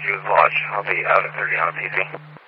Jude Lodge. I'll be out at 30 on a PC.